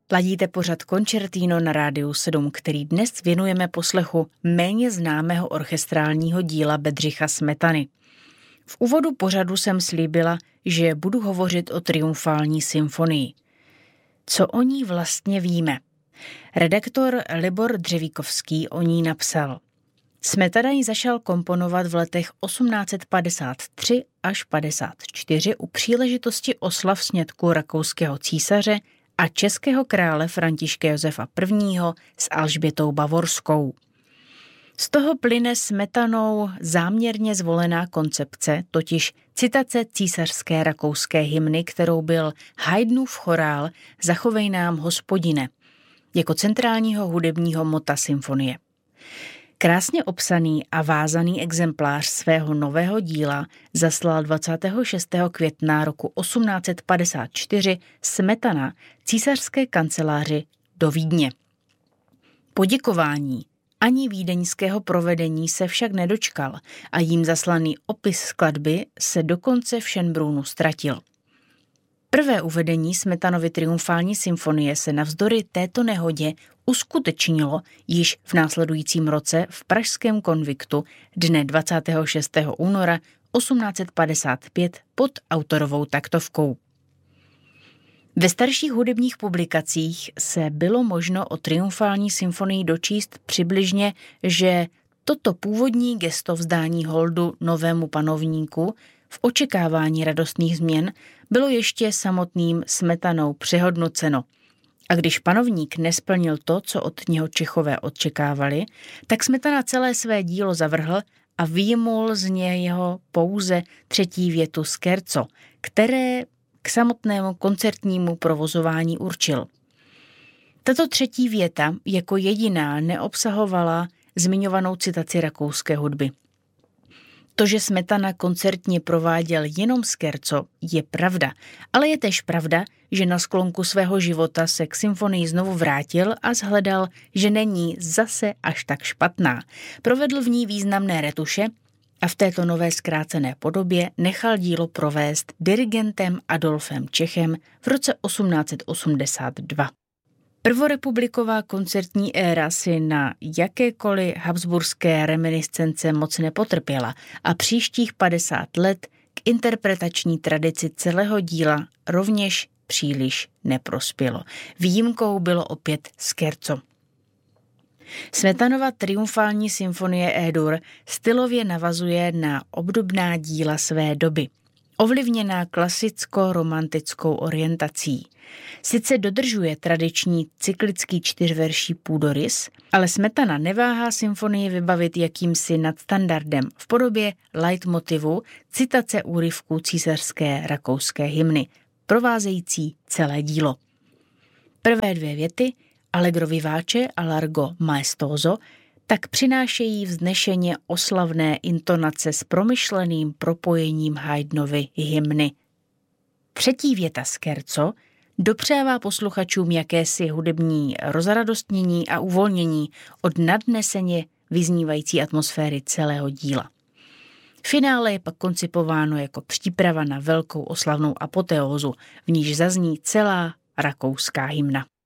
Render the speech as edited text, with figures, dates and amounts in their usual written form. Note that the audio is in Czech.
Ladíte pořad Concertino na Rádiu 7, který dnes věnujeme poslechu méně známého orchestrálního díla Bedřicha Smetany. V úvodu pořadu jsem slíbila, že budu hovořit o triumfální symfonii. Co o ní vlastně víme? Redaktor Libor Dřevíkovský o ní napsal: Smetana ji začal komponovat v letech 1853 až 54 u příležitosti oslav sňatku rakouského císaře a českého krále Františka Josefa I. s Alžbětou Bavorskou. Z toho plyne Smetanou záměrně zvolená koncepce, totiž citace císařské rakouské hymny, kterou byl Haydnův chorál Zachovej nám, Hospodine, jako centrálního hudebního mota symfonie. Krásně obsaný a vázaný exemplář svého nového díla zaslal 26. května roku 1854 Smetana císařské kanceláři do Vídně. Poděkování ani vídeňského provedení se však nedočkal a jím zaslaný opis skladby se dokonce v Schönbrunnu ztratil. Prvé uvedení Smetanovy triumfální symfonie se navzdory této nehodě uskutečnilo již v následujícím roce v pražském konviktu dne 26. února 1855 pod autorovou taktovkou. Ve starších hudebních publikacích se bylo možno o triumfální symfonii dočíst přibližně, že toto původní gesto vzdání holdu novému panovníku v očekávání radostných změn bylo ještě samotným Smetanou přehodnoceno. A když panovník nesplnil to, co od něho Čechové očekávali, tak Smetana celé své dílo zavrhl a vyjmul z něho pouze třetí větu scherzo, které k samotnému koncertnímu provozování určil. Tato třetí věta jako jediná neobsahovala zmiňovanou citaci rakouské hudby. To, že Smetana koncertně prováděl jenom scherzo, je pravda, ale je též pravda, že na sklonku svého života se k symfonii znovu vrátil a shledal, že není zase až tak špatná. Provedl v ní významné retuše a v této nové zkrácené podobě nechal dílo provést dirigentem Adolfem Čechem v roce 1882. Prvorepubliková koncertní éra si na jakékoliv habsburské reminiscence moc nepotrpěla a příštích 50 let k interpretační tradici celého díla rovněž příliš neprospělo. Výjimkou bylo opět scherzo. Smetanova triumfální symfonie E-dur stylově navazuje na obdobná díla své doby, ovlivněná klasicko-romantickou orientací. Sice dodržuje tradiční cyklický čtyřverší půdorys, ale Smetana neváhá symfonii vybavit jakýmsi nadstandardem v podobě leitmotivu citace úryvků císařské rakouské hymny, provázející celé dílo. Prvé dvě věty, Allegro vivace a Largo maestoso, tak přinášejí vznešeně oslavné intonace s promyšleným propojením Haydnovy hymny. Třetí věta scherzo dopřává posluchačům jakési hudební rozradostnění a uvolnění od nadneseně vyznívající atmosféry celého díla. Finále je pak koncipováno jako příprava na velkou oslavnou apoteózu, v níž zazní celá rakouská hymna.